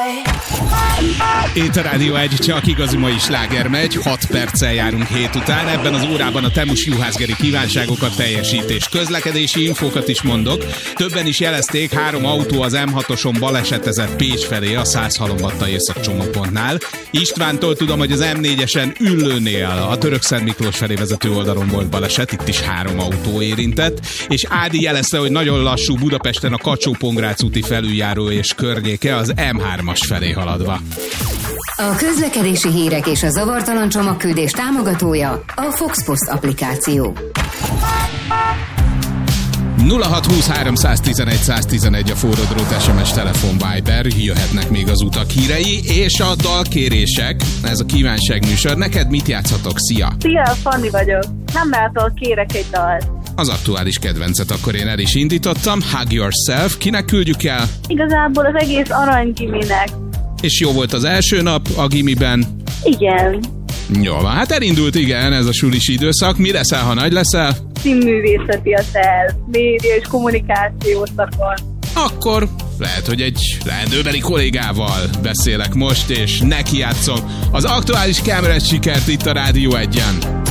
Itt a Rádió 1, csak igazi mai sláger megy, 6 perccel járunk 7 után. Ebben az órában a Temus juhászgeri kívánságokat teljesítés. Közlekedési infókat is mondok. Többen is jelezték, 3 autó az M6-oson balesetezett Pécs felé a Szászhalombatta északcsomópontnál. Istvántól tudom, hogy az M4-esen Üllőnél a Törökszent Miklós felé vezető oldalon volt baleset, itt is 3 autó érintett, és Ádi jelezte, hogy nagyon lassú Budapesten a Kacsó-Pongrác úti felüljáró és környéke az M3-as felé haladva. A közlekedési hírek és a zavartalan csomagküldés támogatója a Fox Post applikáció. 0620 111 111 a forradrót SMS telefon Viber, jöhetnek még az utak hírei, és a dalkérések, ez a kívánságműsor. Neked mit játszhatok? Szia! Szia, Fanni vagyok. Nemmától kérek egy dalt. Az aktuális kedvencet akkor én el is indítottam. Hug Yourself. Kinek küldjük el? Igazából az egész Aranygiminek. És jó volt az első nap a gimiben? Igen. Jó van, hát elindult igen ez a sulis időszak. Mi leszel, ha nagy leszel? Színművészeti a terv, média és kommunikáció szakon. Akkor lehet, hogy egy leendőbeli kollégával beszélek most, és neki játszom az aktuális Cameron sikert itt a Rádió 1-en.